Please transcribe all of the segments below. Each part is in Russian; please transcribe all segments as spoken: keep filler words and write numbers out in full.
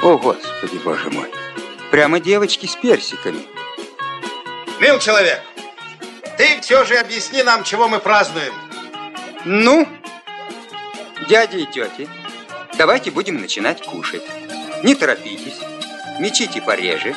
О, Господи, Боже мой. Прямо девочки с персиками. Мил человек, ты все же объясни нам, чего мы празднуем. Ну, дяди и тети, давайте будем начинать кушать. Не торопитесь, мечите пореже.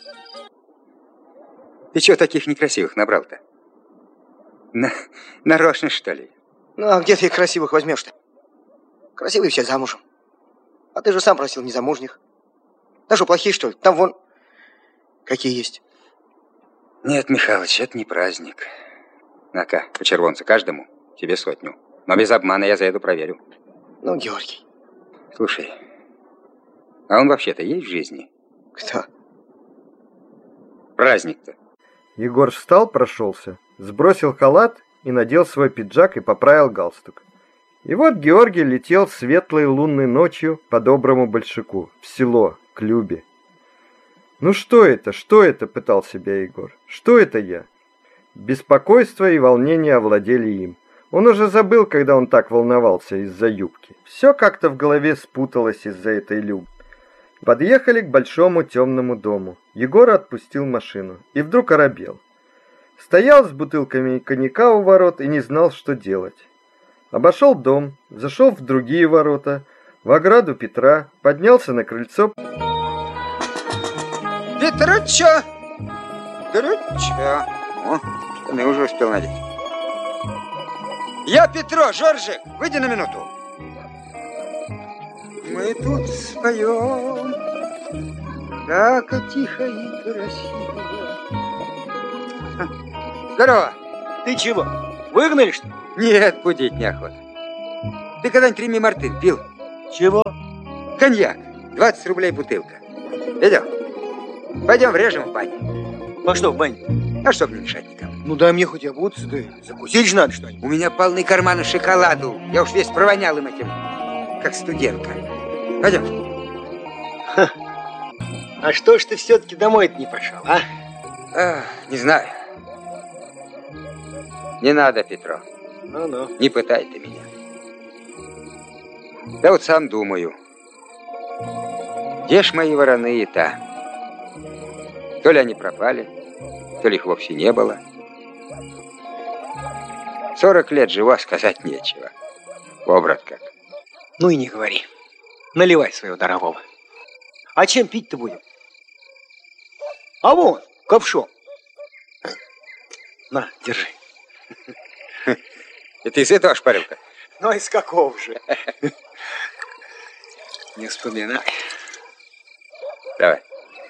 Ты чего таких некрасивых набрал-то? На, нарочно, что ли? Ну, а где ты их красивых возьмешь-то? Красивые все замужем. А ты же сам просил незамужних. Да что, плохие, что ли? Там вон какие есть. Нет, Михалыч, это не праздник. На-ка, по червонцу каждому, тебе сотню. Но без обмана я заеду проверю. Ну, Георгий. Слушай, а он вообще-то есть в жизни? Кто? Праздник-то. Егор встал, прошелся, сбросил халат и надел свой пиджак и поправил галстук. И вот Георгий летел светлой лунной ночью по доброму Большаку, в село, к Любе. «Ну что это, что это?» — пытал себя Егор. «Что это я?» Беспокойство и волнение овладели им. Он уже забыл, когда он так волновался из-за юбки. Все как-то в голове спуталось из-за этой Любы. Подъехали к большому темному дому. Егор отпустил машину и вдруг оробел. Стоял с бутылками коньяка у ворот и не знал, что делать. Обошел дом, зашел в другие ворота, в ограду Петра, поднялся на крыльцо. Петруча! Петруча! О, штаны уже успел надеть. Я Петро, Жоржик, выйди на минуту. Мы тут споем, так тихо и красиво. Здорово. Ты чего, выгнали, что ли? Нет, будить неохота. Ты когда-нибудь Реми Мартын пил? Чего? Коньяк, двадцать рублей бутылка. Идем, пойдем врежем в бане. А что в бане? А чтоб не мешать никому. Ну дай мне хоть обуться, да закусить же надо что-нибудь. У меня полный карман шоколаду. Я уж весь провонял им этим, как студентка. Пойдем. Ха. А что ж ты все-таки домой-то не пошел, а? а? Не знаю. Не надо, Петро. Ну-ну. Не пытай ты меня. Да вот сам думаю. Где ж мои вороные-то? То ли они пропали, то ли их вовсе не было. Сорок лет живу, а сказать нечего. О, брат, как. Ну и не говори. Наливай своего дорогого. А чем пить-то будем? А вон, ковшом. На, держи. Это из этого шпарил-то? Ну, из какого же? Не вспоминай. Давай.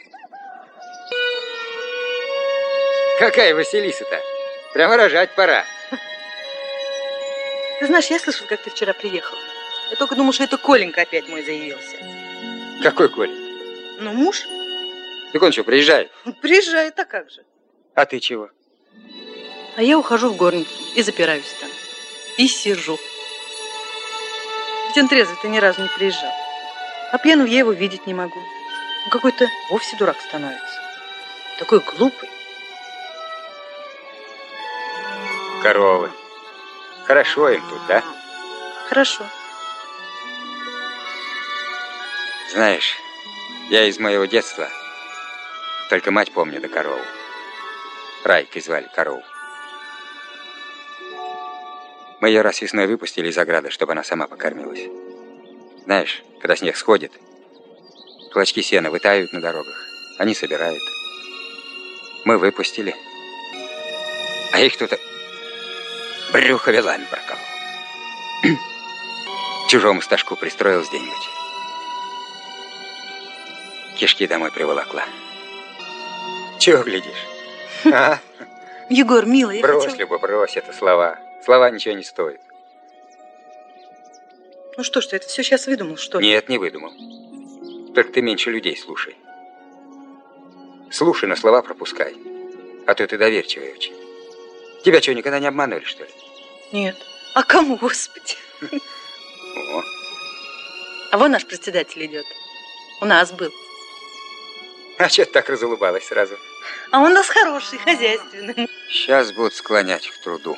Какая Василиса-то? Прямо рожать пора. Ты знаешь, я слышал, как ты вчера приехал. Я только думал, что это Коленька опять мой заявился. Какой Коля? Ну, муж. Так он что, приезжает? Приезжает, а как же? А ты чего? А я ухожу в горницу и запираюсь там. И сижу. Ведь он трезвый-то ни разу не приезжал. А пьяным я его видеть не могу. Он какой-то вовсе дурак становится. Такой глупый. Коровы. Хорошо им тут, да? Хорошо. Знаешь, я из моего детства только мать помню да корову. Райкой звали корову. Мы ее раз весной выпустили из ограды, чтобы она сама покормилась. Знаешь, когда снег сходит, клочки сена вытают на дорогах. Они собирают. Мы выпустили. А их кто-то брюхо вилами проколол. Чужому стажку пристроилась где-нибудь. Кишки домой приволокла. Чего глядишь? А? Егор, милый, я Брось, хотел... Люба, брось, это слова. Слова ничего не стоят. Ну что ж ты, это все сейчас выдумал, что ли? Нет, не выдумал. Только ты меньше людей слушай. Слушай, но слова пропускай. А то ты доверчивый очень. Тебя что, никогда не обманывали, что ли? Нет. А кому, Господи? О. А вон наш председатель идет. У нас был. А что ты так разулыбалась сразу? А он у нас хороший, хозяйственный. Сейчас будут склонять к труду.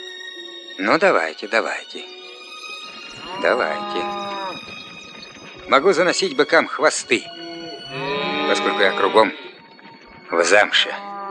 Ну, давайте, давайте. Давайте. могу заносить быкам хвосты, поскольку я кругом в замше.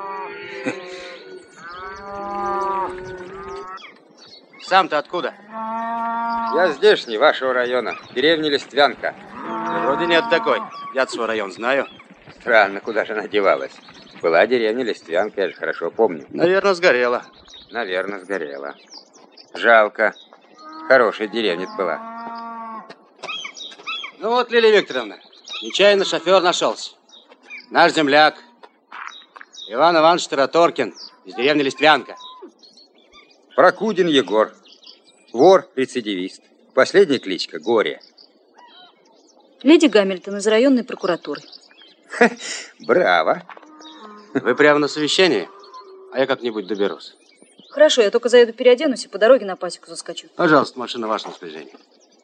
Сам-то откуда? Я здешний, вашего района, деревня Листвянка. Вроде нет такой. Я свой район знаю. Странно, куда же она девалась. Была деревня Листвянка, я же хорошо помню. Наверное, сгорела. Наверное, сгорела. Жалко. Хорошая деревня была. Ну вот, Лилия Викторовна, нечаянно шофер нашелся. Наш земляк. Иван Иванович Тараторкин из деревни Листвянка. Прокудин Егор. Вор-рецидивист. Последняя кличка Горе. Леди Гамильтон из районной прокуратуры. Ха, браво. Вы прямо на совещании? А я как-нибудь доберусь. Хорошо, я только заеду переоденусь и по дороге на пасеку заскочу. Пожалуйста, машина в вашем распоряжении.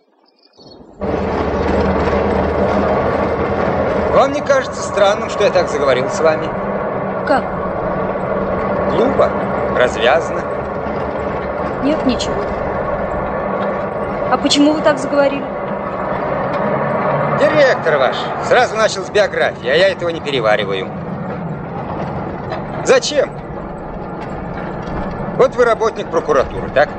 Вам не кажется странным, что я так заговорил с вами? Как? Глупо, развязно. Нет, ничего. А почему вы так заговорили? Директор ваш сразу начал с биографии, а я этого не перевариваю. Зачем? Вот вы работник прокуратуры, так?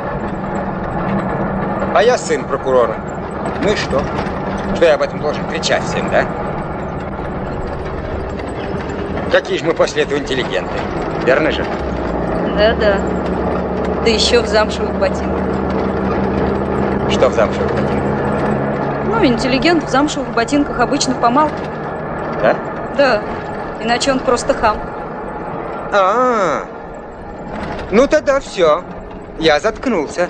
А я сын прокурора. Ну и что? Что я об этом должен кричать всем, да? Какие же мы после этого интеллигенты, верно же? Да-да. Да еще в замшевых ботинках. Что в замшевых ботинках? Ну, интеллигент в замшевых ботинках обычно помалкивает. Да? Да. Иначе он просто хам. А-а-а. Ну тогда все. Я заткнулся.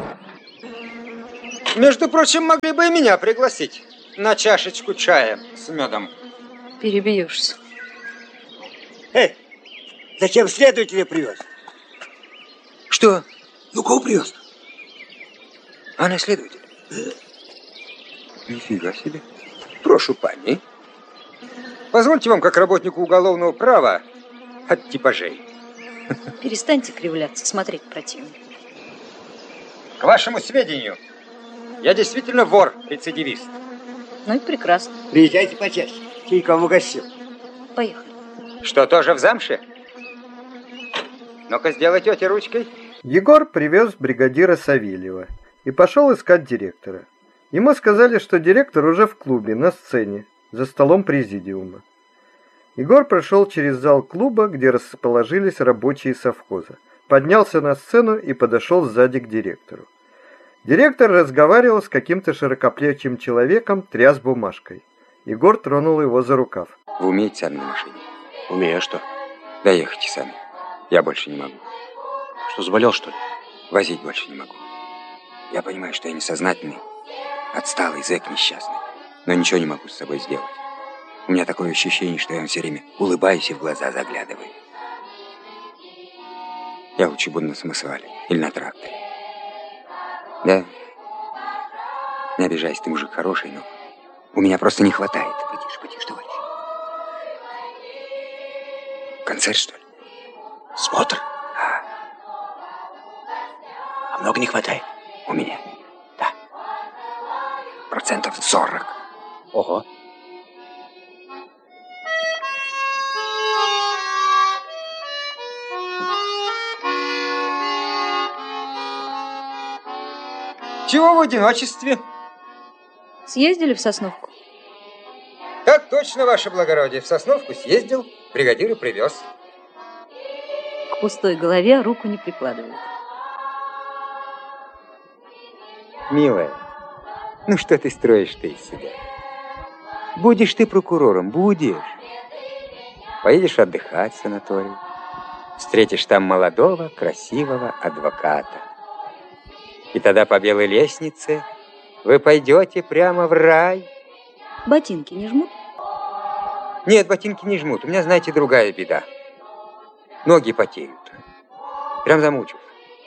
Между прочим, могли бы и меня пригласить на чашечку чая с медом. Перебьешься. Эй, зачем следователя привез? Что? Ну, кого привез? Она следователь. Нифига себе. Прошу, пани. Позвольте вам, как работнику уголовного права, от типажей. Перестаньте кривляться, смотреть противно. К вашему сведению, я действительно вор-рецидивист. Ну и прекрасно. Приезжайте почаще. Чайком угостил. Поехали. Что, тоже в замше? Ну-ка, сделай тете ручкой. Егор привез бригадира Савельева и пошел искать директора. Ему сказали, что директор уже в клубе, на сцене, за столом президиума. Егор прошел через зал клуба, где расположились рабочие совхоза, поднялся на сцену и подошел сзади к директору. Директор разговаривал с каким-то широкоплечим человеком, тряс бумажкой. Егор тронул его за рукав. Вы умеете сами на машине? Умею, что? Доехайте сами. Я больше не могу. Что, заболел, что ли? Возить больше не могу. Я понимаю, что я несознательный, отсталый зэк несчастный, но ничего не могу с собой сделать. У меня такое ощущение, что я вам все время улыбаюсь и в глаза заглядываю. Я лучше буду на самосвале или на тракторе. Да? Не обижайся, ты мужик хороший, но у меня просто не хватает. Потише, потише, товарищ. Концерт, что ли? Смотр. А, А много не хватает? у меня. Да. Процентов сорок. Ого. Чего в одиночестве? Съездили в Сосновку? Так точно, ваше благородие. В Сосновку съездил, бригадира привез. К пустой голове руку не прикладывают. Милая, ну что ты строишь-то из себя? Будешь ты прокурором, будешь. Поедешь отдыхать в санаторий. Встретишь там молодого, красивого адвоката. И тогда по белой лестнице вы пойдете прямо в рай. Ботинки не жмут? Нет, ботинки не жмут. У меня, знаете, другая беда. Ноги потеют. Прям замучу.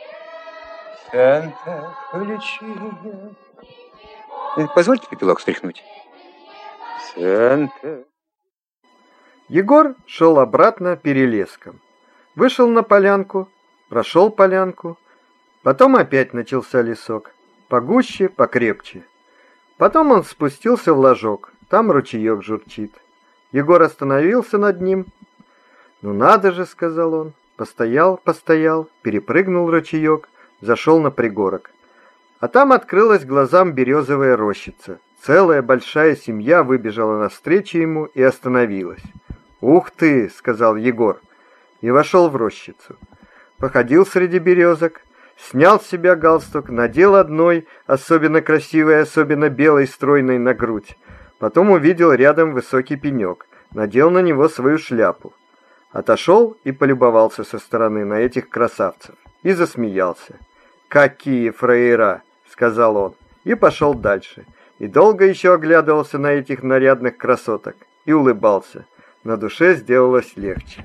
Санта Лючия. Позвольте пепелок стряхнуть. Санта. Егор шел обратно перелеском. Вышел на полянку, прошел полянку, потом опять начался лесок. Погуще, покрепче. Потом он спустился в ложок. Там ручеек журчит. Егор остановился над ним. «Ну надо же», — сказал он. Постоял, постоял, перепрыгнул ручеек, зашел на пригорок. А там открылась глазам березовая рощица. Целая большая семья выбежала навстречу ему и остановилась. «Ух ты!» — сказал Егор. И вошел в рощицу. Походил среди березок, снял с себя галстук, надел одной, особенно красивой, особенно белой, стройной на грудь. Потом увидел рядом высокий пенек, надел на него свою шляпу. Отошел и полюбовался со стороны на этих красавцев. И засмеялся. «Какие фраера!» — сказал он. И пошел дальше. И долго еще оглядывался на этих нарядных красоток. И улыбался. На душе сделалось легче.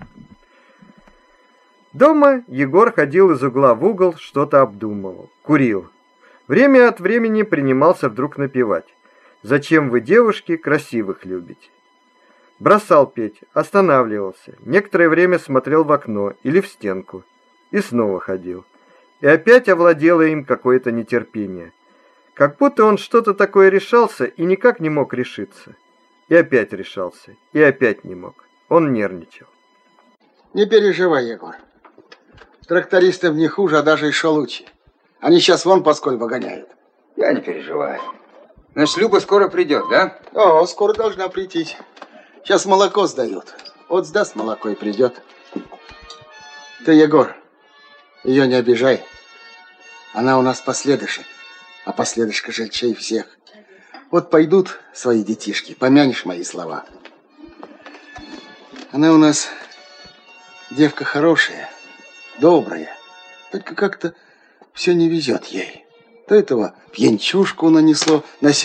Дома Егор ходил из угла в угол, что-то обдумывал. Курил. Время от времени принимался вдруг напевать. «Зачем вы, девушки, красивых любите?» Бросал петь, останавливался, некоторое время смотрел в окно или в стенку и снова ходил. И опять овладело им какое-то нетерпение. Как будто он что-то такое решался и никак не мог решиться. И опять решался, и опять не мог. Он нервничал. Не переживай, Егор. Трактористов не хуже, а даже еще лучше. Они сейчас вон поскольку выгоняют. Я не переживаю. Значит, Люба скоро придет, да? О, скоро должна прийти. Сейчас молоко сдают. Вот сдаст молоко и придет. Ты, Егор, ее не обижай. Она у нас последышек. А последышка жильчей всех. Вот пойдут свои детишки, помянешь мои слова. Она у нас девка хорошая, добрая. Только как-то все не везет ей. То этого пьянчушку нанесло на